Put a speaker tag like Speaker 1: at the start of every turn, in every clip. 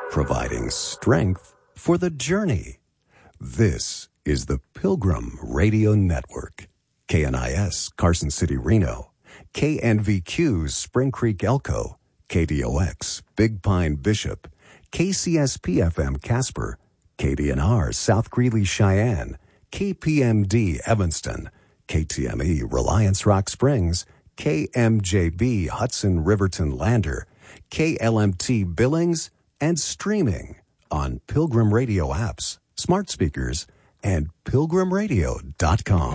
Speaker 1: providing strength for the journey. This is the Pilgrim Radio Network. KNIS, Carson City, Reno. KNVQ, Spring Creek, Elko. KDOX, Big Pine, Bishop. KCSP-FM, Casper. KDNR, South Greeley, Cheyenne. KPMD, Evanston. KTME, Reliance Rock Springs. KMJB, Hudson, Riverton, Lander. KLMT, Billings, and streaming on Pilgrim Radio apps, smart speakers, and pilgrimradio.com.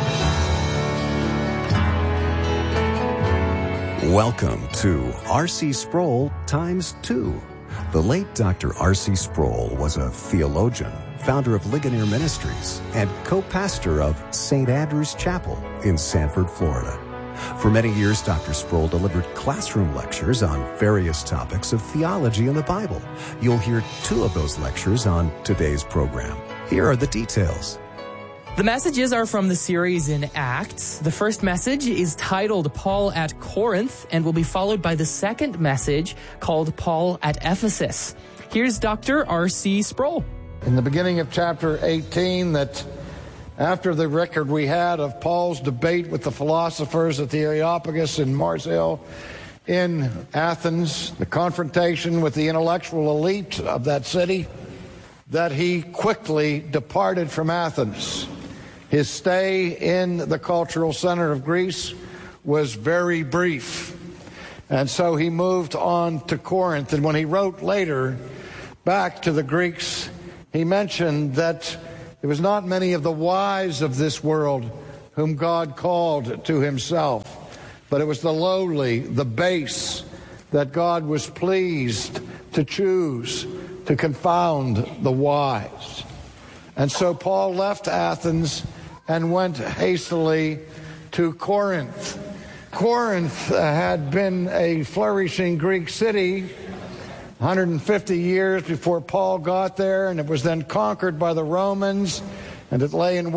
Speaker 1: Welcome to R.C. Sproul Times 2. The late Dr. R.C. Sproul was a theologian, founder of Ligonier Ministries, and co-pastor of St. Andrew's Chapel in Sanford, Florida. For many years, Dr. Sproul delivered classroom lectures on various topics of theology and the Bible. You'll hear 2 of those lectures on today's program. Here are the details.
Speaker 2: The messages are from the series in Acts. The first message is titled Paul at Corinth and will be followed by the second message called Paul at Ephesus. Here's Dr. R.C. Sproul.
Speaker 3: In the beginning of chapter 18, that after the record we had of Paul's debate with the philosophers at the Areopagus in Mars Hill in Athens, the confrontation with the intellectual elite of that city, that he quickly departed from Athens. His stay in the cultural center of Greece was very brief. And so he moved on to Corinth. And when he wrote later back to the Greeks, he mentioned that it was not many of the wise of this world whom God called to himself, but it was the lowly, the base, that God was pleased to choose to confound the wise. And so Paul left Athens and went hastily to Corinth. Corinth had been a flourishing Greek city 150 years before Paul got there, and it was then conquered by the Romans, and it lay in